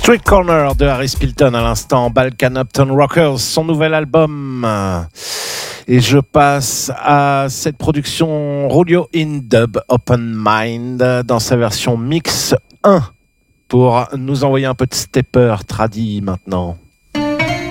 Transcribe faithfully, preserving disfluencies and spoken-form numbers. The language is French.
Street Corner de Harry Pilton à l'instant, Balkan Upton Rockers, son nouvel album. Et je passe à cette production Rolio in Dub Open Mind dans sa version mix un pour nous envoyer un peu de stepper tradi maintenant.